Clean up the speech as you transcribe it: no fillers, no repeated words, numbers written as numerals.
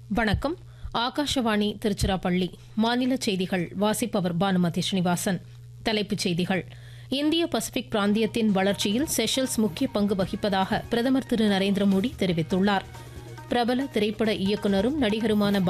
வணக்கம். ஆகாஷவாணி திருச்சிராப்பள்ளி. மாநில செய்திகள் வாசிப்பவர் பானுமதி ஸ்ரீனிவாசன். தலைப்புச் செய்திகள். இந்திய பசிபிக் பிராந்தியத்தின் வளர்ச்சியில் செஷல்ஸ் முக்கிய பங்கு வகிப்பதாக பிரதமர் திரு நரேந்திர மோடி தெரிவித்துள்ளார். பிரபல திரைப்பட இயக்குநரும் நடிகருமான